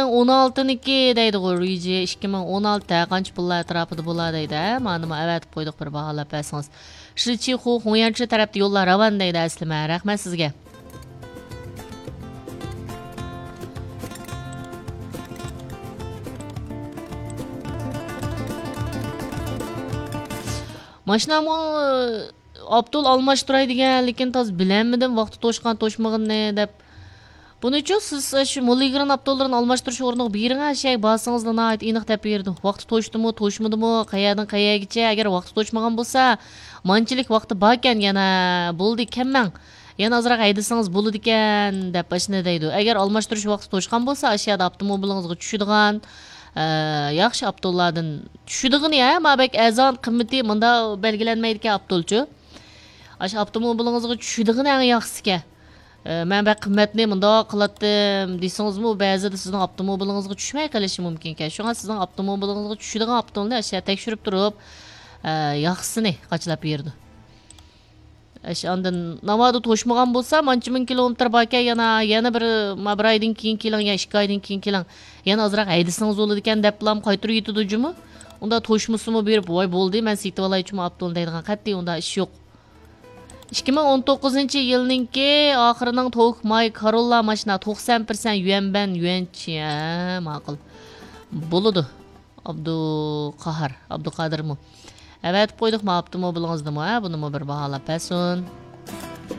2016niki deydi go Riji 2016 qancha pullar atrofida bo'ladi deydi. Mana nima avatib qo'ydik bir baholab bersangiz. Shichi Xu Xonyanchi tarafda yo'llar ravon deydi aslima. Rahmat sizga. Mashinamı Abdul almashtiray degan, lekin toz bilanmidim vaqti to'shgan to'shmaganni deb. Buning uchun siz shu milligram Abdullarni almashtirish o'rniga bering shay basangizni nihoyat aniq deb berdim. Vaqti to'shdimi, to'shmadimi, qayerdan qayergacha, agar vaqti to'shmagan bo'lsa, manchilik vaqti bor ekan, yana bo'ldi ekanman. Yana azroq haydasangiz bo'ladi ekan deb ashna deydi. Agar almashtirish vaqti to'shgan bo'lsa, ashyoda avtomobilingizga tushadigan yaxshi Abdullardan tushadigan ya, mabak azon qimmati bunda belgilanmaydi ekan Abdulchi. Ash avtomobilingizga tushadigan eng yaxshisi. Men bak qimmatni bunda qilatdim desangizmi, ba'zida sizning avtomobilingizga tushmay qolishi mumkin ekan. Shunga sizning avtomobilingizga tushadigan avtomobilni ashya tekshirib turib, yaxshisini qachlab berdi. Ondan namada to'shmagan bo'lsa, mancha ming kilometr baka yana bir mabraydin keyin keling, ya 2 oydan keyin keling. Yana azroq haydasangiz bo'ladi ekan deb bilan qaytirib yetadi jumi. Unda to'shmasimi berib, voy bo'ldi, men setib olaychimi avtomobil deydigan qat'iy unda ish yo'q. 2019-yilninki oxirining To'q May Corolla mashina 90% yuanban yuanchi, ma'qul. Bo'ladi. Abduqodirmi? Evet, qo'ydik avtomobilingizni, buni bir baholab bersin.